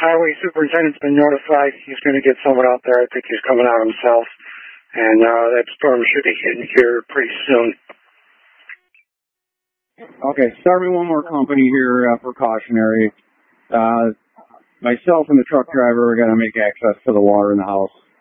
highway superintendent's been notified. He's going to get someone out there. I think he's coming out himself. And that storm should be hitting here pretty soon. Okay, start me one more company here, precautionary. Myself and the truck driver are going to make access to the water in the house.